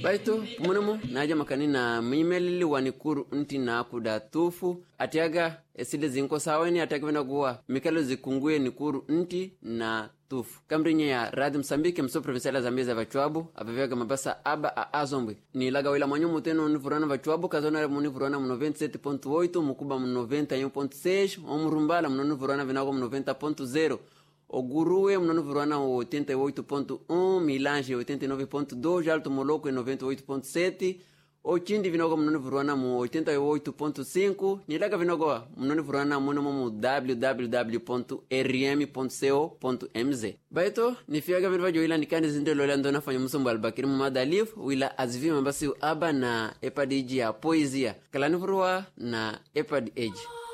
Baito pumunamo naja makani na email wanikuru nti na kuda tufu atiaga esile zinko saweni atakivena kuwa mikalo zikunguye nikuru nti na tufu kamrinye ya Radio Msambiki mso provinciala Zambia za vachuabu apevega mabasa aba a azombwe ni laga wila manyo muteno nifurana vachuabu kazona munifurana mu 97.8 mukuba mu 91.6 omurumbala mu nifurana vinako mu 90.0 Oguruwe mnono vuruana 88.1, Milange 89.2, Alto Moloko 98.7, Ochindi vinogo mnono vuruana mu 88.5, Nilaga vinogo mnono vuruana mu www.rm.co.mz. Baito nifiaga vinvajo ila nikandi zindelo ila ndona fanyo musombo albakiri mumadalif wila azvi mambasi aba na epad age ya poezia kalani vuruwa na epad age.